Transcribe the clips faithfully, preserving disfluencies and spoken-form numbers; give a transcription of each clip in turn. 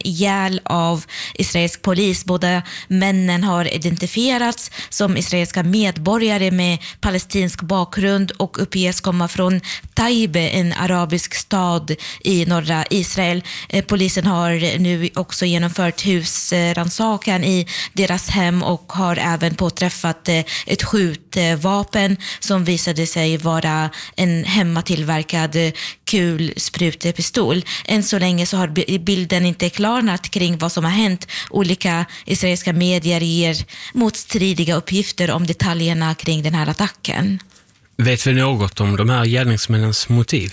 ihjäl av israelisk polis. Båda männen har identifierats som israeliska medborgare med palestinsk bakgrund och uppges komma från Taibe, en arabisk stad i norra Israel. Polisen har nu också genomfört husrannsakan i deras hem och har även påträffat ett skjutvapen som visade sig vara en hemmatillverkad kulsprutepistol. Än så länge så har bilden inte klarnat kring vad som har hänt. Olika israeliska medier ger motstridiga uppgifter om detaljerna kring den här attacken. Vet vi något om de här gärningsmännens motiv?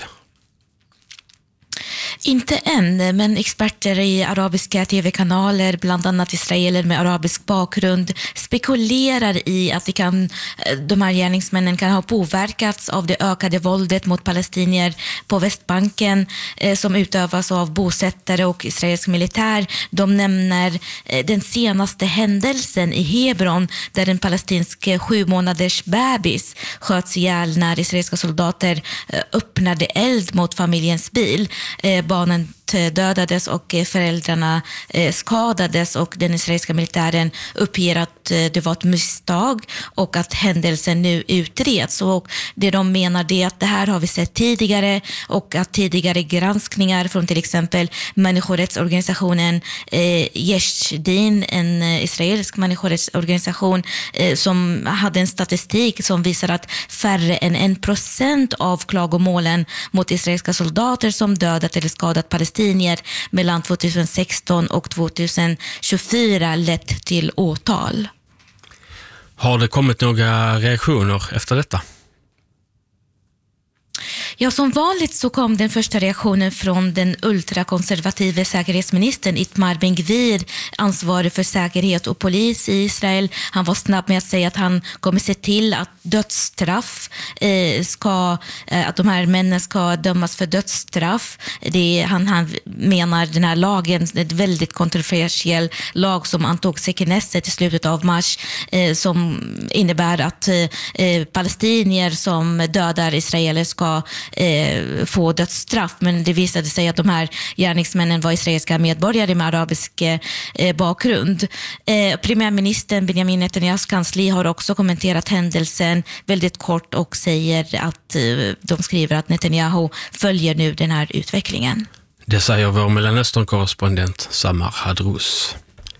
Inte än, men experter i arabiska tv-kanaler, bland annat israeler med arabisk bakgrund, spekulerar i att det kan, de här gärningsmännen kan ha påverkats av det ökade våldet mot palestinier på Västbanken eh, som utövas av bosättare och israelisk militär. De nämner eh, den senaste händelsen i Hebron där en palestinsk sju månaders bebis sköts ihjäl när israeliska soldater eh, öppnade eld mot familjens bil. Eh, barnen dödades och föräldrarna skadades, och den israeliska militären uppger att det var ett misstag och att händelsen nu utreds. Och det de menar är att det här har vi sett tidigare, och att tidigare granskningar från till exempel människorättsorganisationen eh, Yesh Din, en israelisk människorättsorganisation eh, som hade en statistik som visar att färre än en procent av klagomålen mot israeliska soldater som dödat eller skadat palestinier mellan tjugohundrasexton och tjugotjugofyra lett till åtal. Har det kommit några reaktioner efter detta? Ja, som vanligt så kom den första reaktionen från den ultrakonservative säkerhetsministern Itamar Ben-Gvir, ansvarig för säkerhet och polis i Israel. Han var snabb med att säga att han kommer se till att dödsstraff eh, ska, eh, att de här männen ska dömas för dödsstraff. Det är, han, han menar den här lagen, ett väldigt kontroversiell lag som antogs i Knesset i slutet av mars, eh, som innebär att eh, palestinier som dödar israeler ska Eh, få dödsstraff, men det visade sig att de här gärningsmännen var israeliska medborgare med arabisk eh, bakgrund. Eh, premiärministern Benjamin Netanyahus kansli har också kommenterat händelsen väldigt kort och säger att eh, de skriver att Netanyahu följer nu den här utvecklingen. Det säger vår Mellanöstern-korrespondent Samar Hadrous.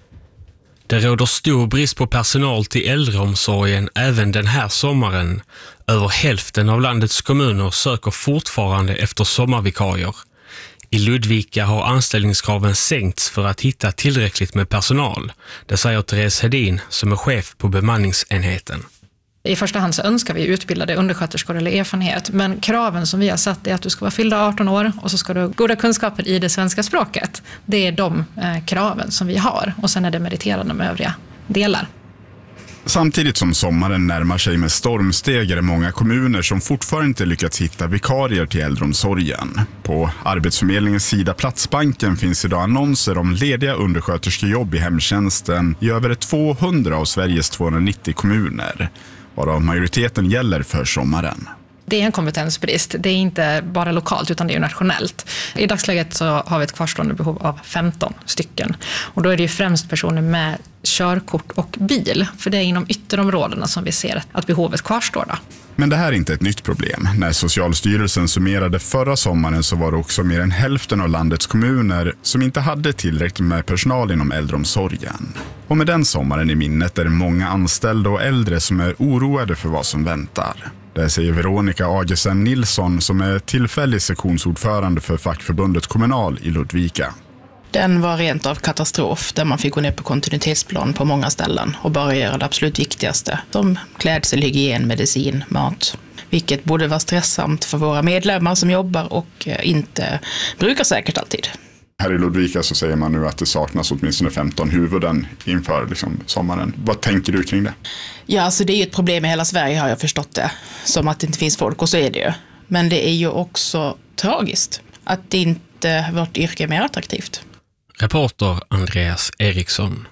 Det råder stor brist på personal till äldreomsorgen även den här sommaren. Över hälften av landets kommuner söker fortfarande efter sommarvikarier. I Ludvika har anställningskraven sänkts för att hitta tillräckligt med personal. Det säger Therese Hedin som är chef på bemanningsenheten. I första hand så önskar vi utbildade undersköterskor eller erfarenhet, men kraven som vi har satt är att du ska vara fyllda arton år och så ska du ha goda kunskaper i det svenska språket. Det är de eh, kraven som vi har, och sen är det meriterande med övriga delar. Samtidigt som sommaren närmar sig med stormsteg är det många kommuner som fortfarande inte lyckats hitta vikarier till äldreomsorgen. På Arbetsförmedlingens sida Platsbanken finns idag annonser om lediga undersköterskejobb i hemtjänsten i över tvåhundra av Sveriges tvåhundranittio kommuner, varav majoriteten gäller för sommaren. Det är en kompetensbrist. Det är inte bara lokalt utan det är nationellt. I dagsläget så har vi ett kvarstående behov av femton stycken. Och då är det ju främst personer med körkort och bil. För det är inom ytterområdena som vi ser att behovet kvarstår då. Men det här är inte ett nytt problem. När Socialstyrelsen summerade förra sommaren så var det också mer än hälften av landets kommuner som inte hade tillräckligt med personal inom äldreomsorgen. Och med den sommaren i minnet är det många anställda och äldre som är oroade för vad som väntar. Det säger Veronica Agesen Nilsson som är tillfällig sektionsordförande för fackförbundet Kommunal i Ludvika. Den var rent av katastrof där man fick gå ner på kontinuitetsplan på många ställen och bara göra det absolut viktigaste som klädsel, hygien, medicin, mat. Vilket borde vara stressamt för våra medlemmar som jobbar och inte brukar säkert alltid. Här i Ludvika så säger man nu att det saknas åtminstone femton huvuden inför liksom sommaren. Vad tänker du kring det? Ja, alltså det är ju ett problem i hela Sverige har jag förstått det. Som att det inte finns folk, och så är det ju. Men det är ju också tragiskt att det inte vårt yrke är mer attraktivt. Reporter Andreas Eriksson.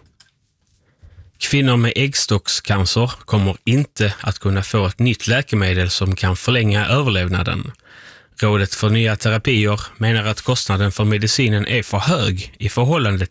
Kvinnor med äggstockscancer kommer inte att kunna få ett nytt läkemedel som kan förlänga överlevnaden. Rådet för nya terapier menar att kostnaden för medicinen är för hög i förhållande